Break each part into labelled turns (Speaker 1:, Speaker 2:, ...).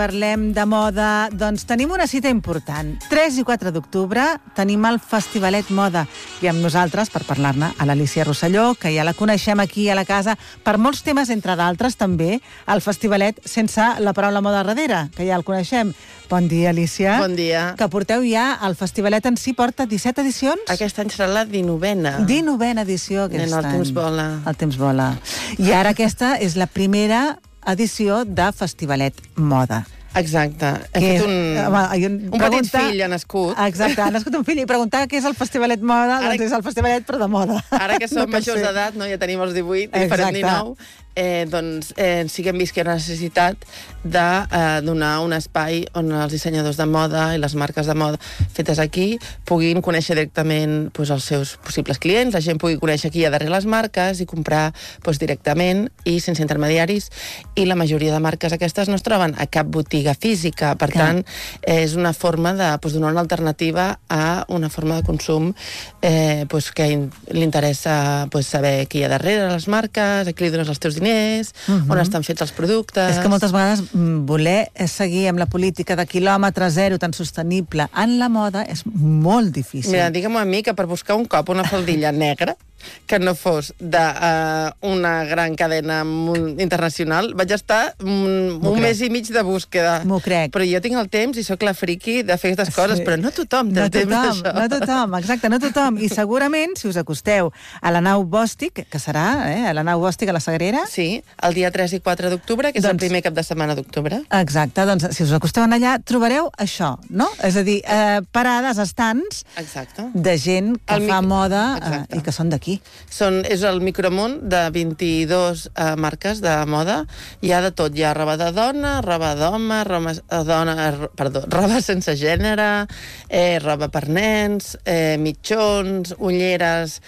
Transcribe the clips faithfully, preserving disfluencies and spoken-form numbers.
Speaker 1: Parlem de moda, doncs tenim una cita important. tres i quatre d'octubre tenim el Festivalet Moda i amb nosaltres, per parlar-ne, a l'Alícia Rosselló, que ja la coneixem aquí a la casa per molts temes, entre d'altres també, el Festivalet sense la paraula moda darrere, que ja el coneixem. Bon dia, Alícia.
Speaker 2: Bon dia.
Speaker 1: Que porteu ja, el Festivalet en si porta disset edicions?
Speaker 2: Aquest any serà la dinovena.
Speaker 1: dinovena edició aquest
Speaker 2: any. El temps vola.
Speaker 1: El temps vola. I ara aquesta és la primera edició de Festivalet Moda.
Speaker 2: Exacte. He
Speaker 1: que
Speaker 2: fet un,
Speaker 1: home,
Speaker 2: un petit fill, ha nascut.
Speaker 1: Exacte, ha nascut un fill i preguntar què és el Festivalet Moda, ara, doncs és el Festivalet però de moda.
Speaker 2: Ara que som
Speaker 1: no
Speaker 2: majors d'edat, no? Ja tenim els divuit i farem dinou, eh, doncs eh, sí que hem vist que hi ha una necessitat de eh, donar un espai on els dissenyadors de moda i les marques de moda fetes aquí puguin conèixer directament doncs, els seus possibles clients, la gent pugui conèixer qui hi ha darrere les marques i comprar doncs, directament i sense intermediaris, i la majoria de marques aquestes no es troben a cap botiga física, per Clar. tant eh, és una forma de doncs, donar una alternativa a una forma de consum eh, doncs, que li interessa doncs, saber qui hi ha darrere les marques, a qui li dones els teus diners, uh-huh. on estan fets els productes.
Speaker 1: És que moltes vegades voler seguir amb la política de quilòmetre zero tan sostenible en la moda és molt difícil.
Speaker 2: Mira, digue'm a mi que per buscar un cop una faldilla negra que no fos d'una uh, gran cadena internacional, vaig estar un, un mes i mig de búsqueda.
Speaker 1: M'ho crec.
Speaker 2: Però jo tinc el temps i sóc la friki de fer aquestes coses, sí. però no tothom té
Speaker 1: no
Speaker 2: el temps d'això.
Speaker 1: No tothom, exacte, no tothom. I segurament, si us acosteu a la nau Bòstic, que serà, eh, a la nau Bòstic a la Sagrera...
Speaker 2: Sí, el dia tres i quatre d'octubre, que és doncs, el primer cap de setmana d'octubre.
Speaker 1: Exacte, doncs si us acosteu allà trobareu això, no? És a dir, eh, parades, estants
Speaker 2: exacte.
Speaker 1: de gent que
Speaker 2: el
Speaker 1: fa
Speaker 2: mic...
Speaker 1: moda eh, i que són d'aquí.
Speaker 2: Són, és el micromón de vint-i-dos uh, marques de moda. Hi ha de tot, hi ha roba de dona, roba d'home, roba, dona, perdó, roba sense gènere, eh, roba per nens, eh, mitjons, ulleres,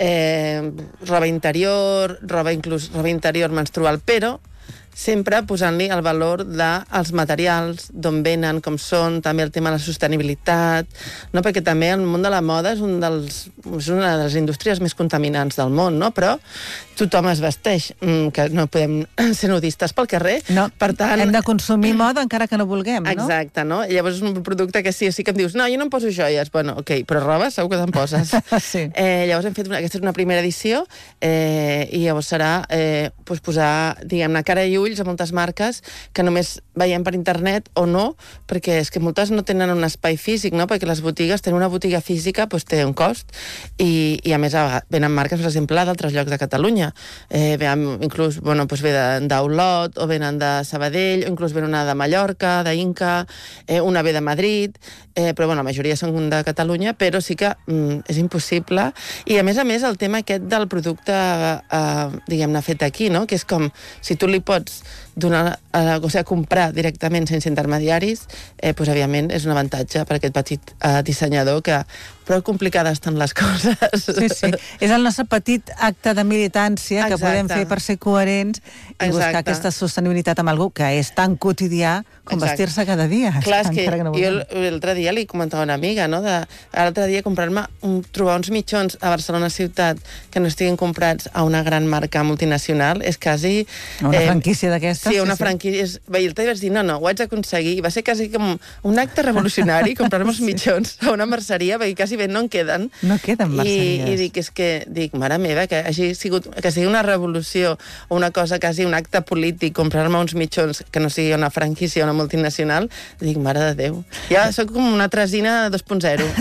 Speaker 2: eh, roba interior, roba inclús roba interior menstrual, però sempre posant-li el valor dels materials, d'on venen, com són, també el tema de la sostenibilitat, no? Perquè també el món de la moda és, un dels, és una de les indústries més contaminants del món, no? Però tothom es vesteix, que no podem ser nudistes pel carrer.
Speaker 1: No,
Speaker 2: per tant,
Speaker 1: hem de consumir moda encara que no vulguem, no?
Speaker 2: Exacte, no? I llavors és un producte que sí o sí que em dius, no, jo no em poso joies. Bueno, ok, però roba segur que te'n poses.
Speaker 1: sí.
Speaker 2: eh, llavors hem fet una, aquesta és una primera edició eh, i llavors serà eh, pues posar, diguem-ne, cara i ulls a moltes marques que només veiem per internet o no, perquè és que moltes no tenen un espai físic, no? Perquè les botigues, tenir una botiga física pues, té un cost i, i a més venen marques, per exemple, d'altres llocs de Catalunya. Eh, venen, inclús, bueno, pues ve d'Olot o venen de Sabadell, o inclús venen una de Mallorca, d'Inca, eh, una ve de Madrid, eh, però bueno, la majoria són de Catalunya, però sí que mm, és impossible. I a més a més el tema aquest del producte eh, diguem-ne fet aquí, no? Que és com, si tu li pots donar, eh, o sigui, comprar directament sense intermediaris, eh, pues, òbviament és un avantatge per aquest petit eh, dissenyador que prou complicades estan les coses.
Speaker 1: Sí, sí. És el nostre petit acte de militància que Exacte. podem fer per ser coherents i Exacte. buscar aquesta sostenibilitat amb algú que és tan quotidià com Exacte. vestir-se cada dia.
Speaker 2: Clar, és que, que no jo l'altre dia li comentava a una amiga, no? De, l'altre dia comprar-me, un, trobar uns mitjons a Barcelona ciutat que no estiguin comprats a una gran marca multinacional, és quasi...
Speaker 1: Una eh, franquícia d'aquesta.
Speaker 2: Sí, una sí, franquícia. Sí. I el vaig dir, no, no, ho haig d'aconseguir. I va ser quasi com un acte revolucionari comprar-me uns mitjons a una merceria, perquè quasi bé no en queden.
Speaker 1: No queden merceries.
Speaker 2: I, i dic, és que, dic, mare meva, que hagi sigut, que sigui una revolució o una cosa, quasi un acte polític, comprar-me uns mitjons que no sigui una franquícia o una multinacional, dic, mare de Déu. Ja sóc com una tresina dos punt zero.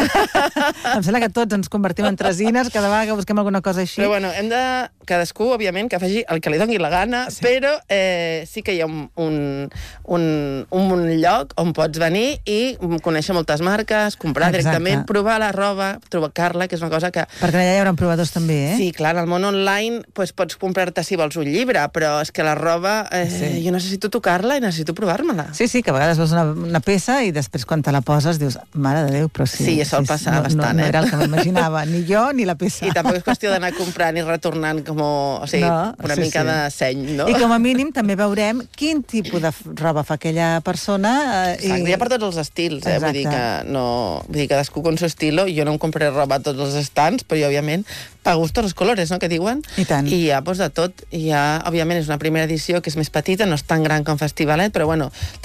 Speaker 1: Em sembla que tots ens convertim en tresines cada vegada que busquem alguna cosa així.
Speaker 2: Però bueno, hem de... Cadascú, òbviament, que faci el que li doni la gana, sí. però eh, sí que hi ha un, un, un, un lloc on pots venir i conèixer moltes marques, comprar Exacte. directament, provar la roba, trobar-la, que és una cosa que...
Speaker 1: Perquè allà hi haurà provadors també, eh?
Speaker 2: Sí, clar, en el món online pues, pots comprar-te, si vols, un llibre, però és que la roba, eh, sí. jo necessito tocar-la i necessito provar-me-la.
Speaker 1: Sí, sí, que a vegades veus una, una peça i després quan te la poses dius, mare de Déu, però sí...
Speaker 2: Sí, sol
Speaker 1: sí,
Speaker 2: passar
Speaker 1: no,
Speaker 2: bastant,
Speaker 1: no,
Speaker 2: eh?
Speaker 1: No era el que m'imaginava, ni jo ni la peça.
Speaker 2: I tampoc és qüestió d'anar comprant i retornant com, o sigui, no, una sí, mica sí. de seny, no?
Speaker 1: I com a mínim també veurem quin tipus de roba fa aquella persona. Eh,
Speaker 2: Exacte, i... hi ha per tots els estils, eh? Vull dir que no... Vull dir, cadascú con su estilo, jo no em compraré roba a tots els estants, però jo, òbviament, pa gustos los colores, no?, que diuen.
Speaker 1: I tant.
Speaker 2: I hi ha, doncs, de tot. I hi ha, òbviament, és una primera edició que és més petita, no és tan gran com Festivalet, però, bueno,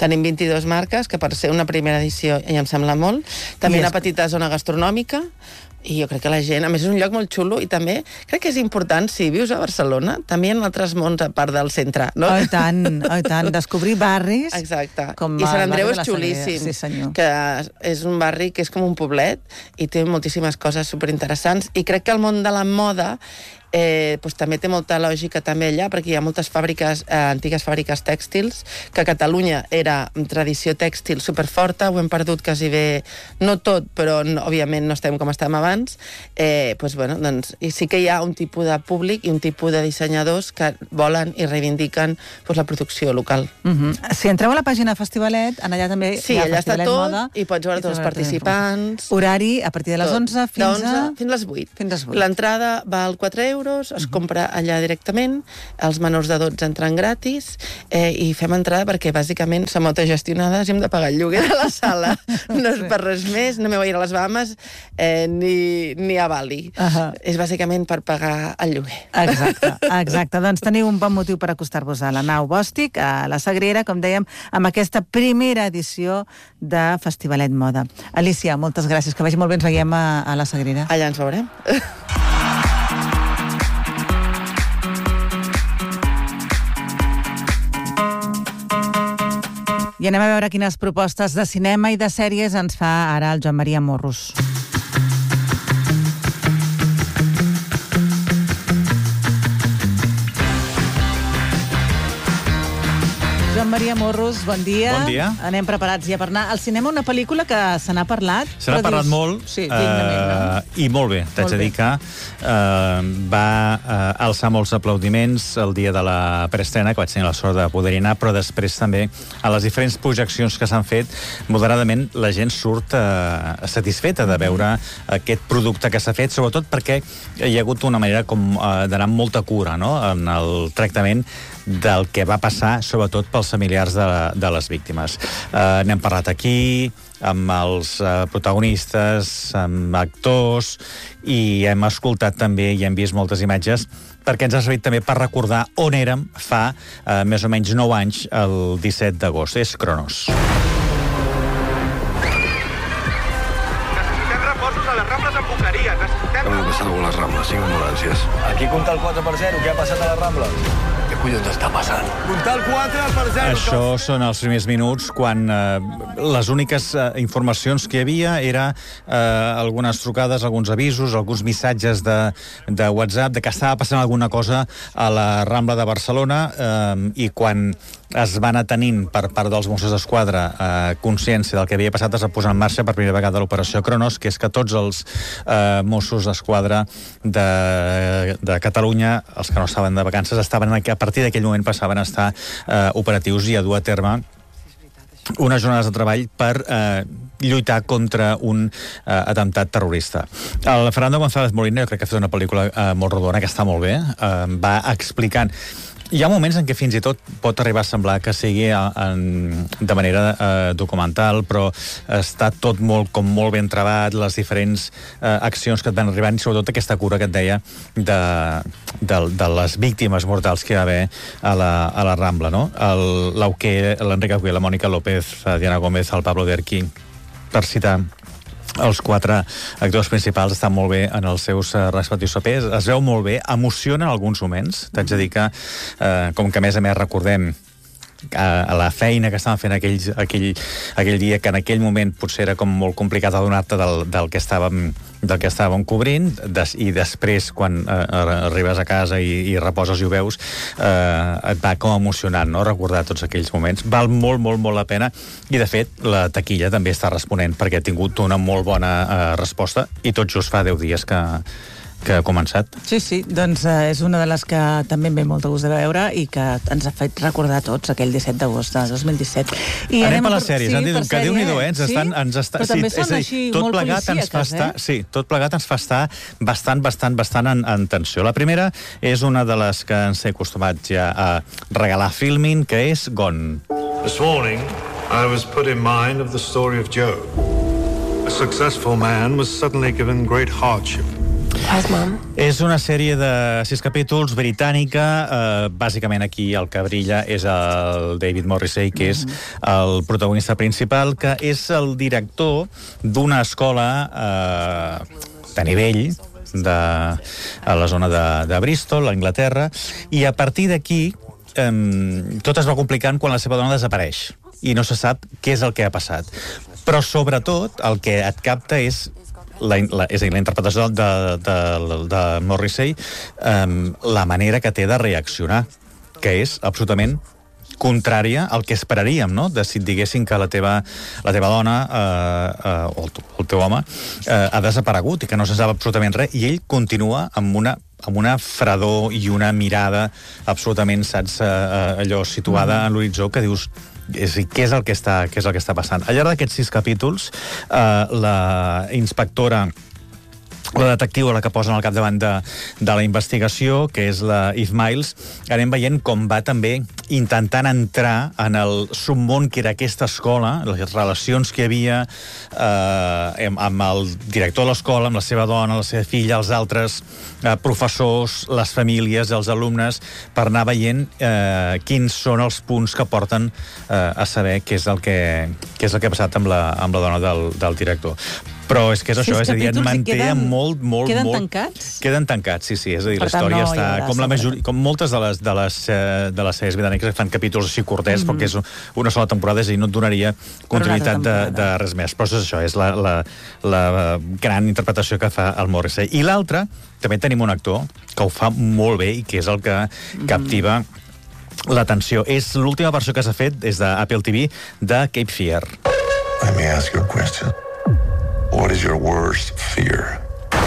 Speaker 2: Tenim vint-i-dues marques, que per ser una primera edició ja em sembla molt. També una petita zona gastronòmica, i jo crec que la gent, a més és un lloc molt xulo, i també crec que és important, si vius a Barcelona, també hi ha altres mons a part del centre, no?
Speaker 1: Oh, i tant, oh, i tant, descobrir barris.
Speaker 2: Exacte,
Speaker 1: com
Speaker 2: i Sant Andreu és
Speaker 1: la
Speaker 2: xulíssim,
Speaker 1: sí, senyor.
Speaker 2: que és un barri que és com un poblet, i té moltíssimes coses superinteressants, i crec que el món de la moda Eh, doncs també té molta lògica també allà, perquè hi ha moltes fàbriques, eh, antigues fàbriques tèxtils, que a Catalunya era tradició tèxtil superforta, ho hem perdut quasi bé, no tot, però no, òbviament no estem com estàvem abans, eh, doncs, bueno, doncs, i sí que hi ha un tipus de públic i un tipus de dissenyadors que volen i reivindiquen doncs, la producció local.
Speaker 1: Uh-huh. Si entreu a la pàgina Festivalet, en allà també
Speaker 2: sí,
Speaker 1: hi ha
Speaker 2: allà
Speaker 1: Festivalet
Speaker 2: està tot,
Speaker 1: Moda,
Speaker 2: i pots veure tots els participants.
Speaker 1: Horari a partir de les onze fins
Speaker 2: onze,
Speaker 1: a...
Speaker 2: fins a les vuit.
Speaker 1: Fins a les vuit.
Speaker 2: L'entrada val quatre euros, es uh-huh. compra allà directament, els menors de dotze entren gratis, eh, i fem entrada perquè bàsicament som autogestionades i hem de pagar el lloguer de la sala. No és per res més, no m'he a ir a les Bahamas eh, ni, ni a Bali. Uh-huh. És bàsicament per pagar el lloguer.
Speaker 1: Exacte, exacte. Doncs teniu un bon motiu per acostar-vos a la nau Bòstic, a la Sagrera, com dèiem, amb aquesta primera edició de Festivalet Moda. Alicia, moltes gràcies, que vagi molt bé, ens veiem a, a la Sagrera.
Speaker 2: Allà ens veurem.
Speaker 1: I anem a veure quines propostes de cinema i de sèries ens fa ara el Joan Maria Morros. Joan Maria Morros, bon dia.
Speaker 3: Bon dia.
Speaker 1: Anem preparats ja per anar al cinema, una pel·lícula que se n'ha parlat.
Speaker 3: Se n'ha parlat dius... molt,
Speaker 1: sí, dignament, no?
Speaker 3: uh, i molt bé. T'haig de dir que uh, va uh, alçar molts aplaudiments el dia de la preestrena, que vaig tenir la sort de poder anar, però després també a les diferents projeccions que s'han fet, moderadament la gent surt uh, satisfeta de veure aquest producte que s'ha fet, sobretot perquè hi ha hagut una manera com uh, d'anar amb molta cura, no?, en el tractament del que va passar, sobretot pels familiars de, de les víctimes. Uh, n'hem parlat aquí, amb els uh, protagonistes, amb actors, i hem escoltat també i hem vist moltes imatges perquè ens ha servit també per recordar on érem fa uh, més o menys nou anys, el disset d'agost. És Cronos.
Speaker 4: Necessitem reforços a les Rambles amb Boqueria. Necessitem...
Speaker 5: Hem de passar alguna a les Rambles, cinc ambulàncies.
Speaker 6: Aquí compta el quatre per zero, què ha passat a les Rambles?
Speaker 5: Què collons està passant?
Speaker 4: Comptar el quatre per zero.
Speaker 3: Això són els primers minuts quan eh, les úniques eh, informacions que hi havia era eh, algunes trucades, alguns avisos, alguns missatges de, de WhatsApp de que estava passant alguna cosa a la Rambla de Barcelona, eh, i quan es va anar tenint per part dels Mossos d'Esquadra eh, consciència del que havia passat, es va posar en marxa per primera vegada l'operació Cronos, que és que tots els eh, Mossos d'Esquadra de, de Catalunya, els que no estaven de vacances, estaven a partir d'aquell moment passaven a estar eh, operatius i a dur a terme unes jornades de treball per eh, lluitar contra un eh, atemptat terrorista. El Fernando González Molina, jo crec que ha fet una pel·lícula eh, molt rodona, que està molt bé, eh, va explicant. Hi ha moments en què fins i tot pot arribar a semblar que sigui en, de manera eh, documental, però està tot molt, com molt ben trebat, les diferents eh, accions que et van arribant, i sobretot aquesta cura que et deia de, de, de les víctimes mortals que hi va haver a la, a la Rambla, no? L'Enric Auqué, la Mònica López, Diana Gómez, el Pablo Derqui, per citar els quatre actors principals, estan molt bé en els seus uh, respectius papers, es veu molt bé, emociona en alguns moments. T'haig de dir que, uh, com que a més a més recordem a la feina que estàvem fent aquell, aquell, aquell dia, que en aquell moment potser era com molt complicat adonar-te del, del que estàvem del que estàvem cobrint, des, i després quan eh, arribes a casa i, i reposes i ho veus, eh, et va com emocionant, no?, recordar tots aquells moments. Val molt, molt, molt la pena, i de fet la taquilla també està responent, perquè ha tingut una molt bona eh, resposta, i tot just fa deu dies que que ha començat.
Speaker 1: Sí, sí, doncs eh, és una de les que també em ve molt de gust de veure i que ens ha fet recordar tots aquell disset d'agost de dos mil disset. I
Speaker 3: anem,
Speaker 1: anem
Speaker 3: per les sèries, sí, han dit que Déu-n'hi-do, eh? Ens
Speaker 1: sí?
Speaker 3: estan, ens està,
Speaker 1: però també
Speaker 3: sí,
Speaker 1: són
Speaker 3: dir,
Speaker 1: així
Speaker 3: tot
Speaker 1: molt
Speaker 3: plegat ens fa estar,
Speaker 1: eh?
Speaker 3: Sí, tot plegat ens fa estar bastant, bastant, bastant en, en tensió. La primera és una de les que ens he acostumat ja a regalar Filmin, que és Gone.
Speaker 7: This morning, I was put in mind of the story of Job. A successful man was suddenly given great hardship.
Speaker 8: Surprise, Mom.
Speaker 3: És una sèrie de sis capítols britànica. Eh, bàsicament aquí el que brilla és el David Morrissey, que és el protagonista principal, que és el director d'una escola eh, de nivell de, a la zona de, de Bristol, a Anglaterra, i a partir d'aquí eh, tot es va complicant quan la seva dona desapareix i no se sap què és el que ha passat. Però sobretot el que et capta és La, la, és a dir, la interpretació de, de, de, de Morrissey, um, la manera que té de reaccionar, que és absolutament contrària al que esperaríem, no? De si et diguessin que la teva, la teva dona eh, eh, o el, el teu home eh, ha desaparegut i que no se sap absolutament res, i ell continua amb una amb una fredor i una mirada absolutament, saps, eh, allò situada mm. en l'horitzó, que dius és, què és el que està, què és el que està passant. Al llarg d'aquests sis capítols, eh, la inspectora, la detectiva, la que posen al capdavant de, de la investigació, que és la Eve Miles, anem veient com va també intentant entrar en el submón que era aquesta escola, les relacions que hi havia eh, amb el director de l'escola, amb la seva dona, la seva filla, els altres eh, professors, les famílies, els alumnes, per anar veient eh, quins són els punts que porten eh, a saber què és el que, què és el que ha passat amb la, amb la dona del, del director. Però és que és això, és a dir, et manté queden, molt, molt,
Speaker 1: queden
Speaker 3: molt...
Speaker 1: Queden tancats?
Speaker 3: Queden tancats, sí, sí, és a dir,
Speaker 1: per
Speaker 3: la història
Speaker 1: no
Speaker 3: està... Com, la majoria, com moltes de les, de les, de les sèries britàniques que fan capítols així curtets, mm-hmm. perquè és una sola temporada, és a dir, no et donaria continuïtat de, de res més. Però és això, és la, la, la gran interpretació que fa el Morrissey. I l'altre, també tenim un actor que ho fa molt bé i que és el que captiva l'atenció. És l'última versió que s'ha fet des d'Apple T V de Cape Fear.
Speaker 5: Let me ask you a question. What is your worst fear?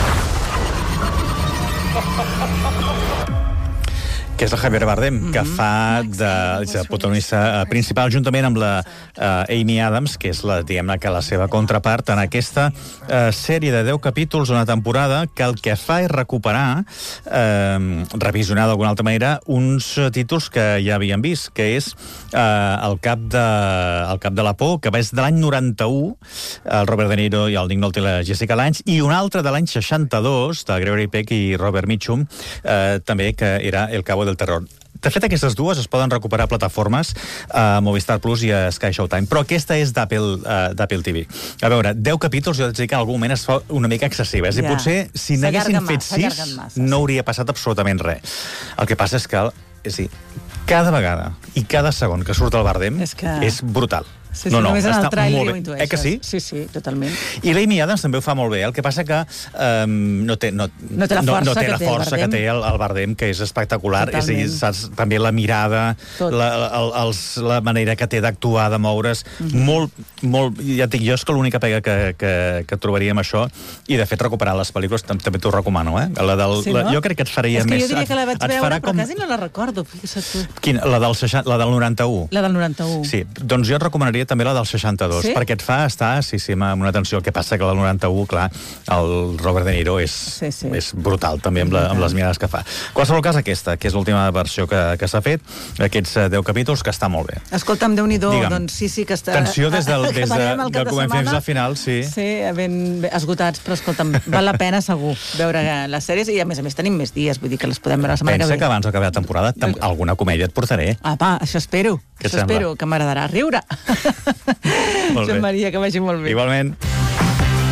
Speaker 3: Que és el Javier Bardem, mm-hmm. que fa de, de protagonista principal, juntament amb la uh, Amy Adams, que és la, diguem-ne, que la seva contrapart en aquesta uh, sèrie de deu capítols, una temporada, que el que fa és recuperar, uh, revisionar d'alguna altra manera, uns títols que ja havíem vist, que és uh, el, cap de, el cap de la por, que va és de l'any noranta-u, el Robert De Niro i el Nick Nolte i la Jessica Lange, i un altre de l'any seixanta-dos, de Gregory Peck i Robert Mitchum, uh, també, que era El Cabo del Terror. De fet, aquestes dues es poden recuperar a plataformes a Movistar Plus i a Sky Showtime, però aquesta és d'Apple uh, d'Apple T V. A veure, deu capítols, jo et dic que en algun moment es fa una mica excessiva. És a dir, potser, si n'haguessin fet sis, no hauria passat absolutament res. El que passa és que, és a dir, cada vegada i cada segon que surt el Bardem és, que... és brutal.
Speaker 1: Sí, sí, no, no, només en el tràiler ho intueixes.
Speaker 3: Eh que sí?
Speaker 1: Sí, sí, totalment.
Speaker 3: I l'Amy Adams també ho fa molt bé. El que passa que um, no té, no,
Speaker 1: no té la força,
Speaker 3: no, no té
Speaker 1: que,
Speaker 3: la
Speaker 1: té
Speaker 3: força que té el, el Bardem, que és espectacular. Totalment. És a dir, saps, també la mirada, la, el, els, la manera que té d'actuar, de moure's, mm-hmm. molt, molt... Ja et dic, jo és que l'única pega que, que, que trobaria amb això, i de fet recuperar les pel·lícules també t'ho recomano, eh? La del, sí, no? la, jo crec que et faria més...
Speaker 1: És que jo diria que la vaig veure, però
Speaker 3: com...
Speaker 1: quasi no la recordo. Tu.
Speaker 3: Quina? La del, seixanta, la del noranta-u?
Speaker 1: La del noranta-u.
Speaker 3: Sí, doncs jo et recomanaria també la del seixanta-dos, sí? Perquè et fa estar, sí, sí, amb una atenció. El que passa que la del noranta-u, clar, el Robert De Niro és, sí, sí. és brutal, també, amb, la, amb les mirades que fa. En qualsevol cas, aquesta, que és l'última versió que, que s'ha fet, aquests deu capítols, que està molt bé.
Speaker 1: Escolta'm, Déu-n'hi-do, doncs sí, sí que està...
Speaker 3: Tensió des del, des de, del que vam fer fins al final, sí.
Speaker 1: Sí, ben esgotats, però escolta'm, val la pena segur veure les sèries, i a més a més tenim més dies, vull dir que les podem veure la setmana que ve.
Speaker 3: Pensa que abans d'acabar la temporada alguna comèdia et portaré.
Speaker 1: Apa, això espero.
Speaker 3: Què
Speaker 1: això espero, que m'agradarà riure. Joan Maria, que vagi molt bé.
Speaker 3: Igualment.